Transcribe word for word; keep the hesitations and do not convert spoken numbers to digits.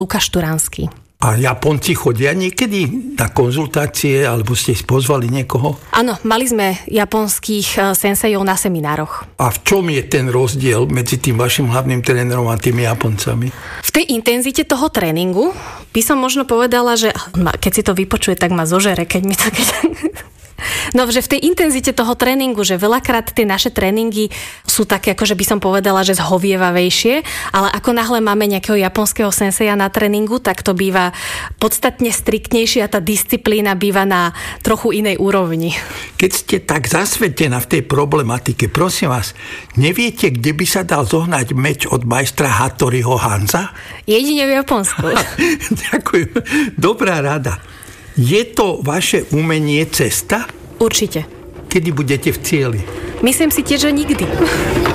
Lukáš Turánsky. A Japonci chodia niekedy na konzultácie, alebo ste pozvali niekoho? Áno, mali sme japonských sensejov na seminároch. A v čom je ten rozdiel medzi tým vašim hlavným trénerom a tými Japoncami? V tej intenzite toho tréningu by som možno povedala, že keď si to vypočuje, tak ma zožere, keď mi to... Keď... No, že v tej intenzite toho tréningu, že veľakrát tie naše tréningy sú také, ako že by som povedala, že zhovievavejšie, ale ako náhle máme nejakého japonského senseja na tréningu, tak to býva podstatne striktnejšie a tá disciplína býva na trochu inej úrovni. Keď ste tak zasvetená v tej problematike, prosím vás, neviete, kde by sa dal zohnať meč od majstra Hattoriho Hanza? Jedine v Japonsku. Ďakujem. Dobrá rada. Je to vaše umenie cesta? Určite. Kedy budete v cieli? Myslím si tiež, že nikdy.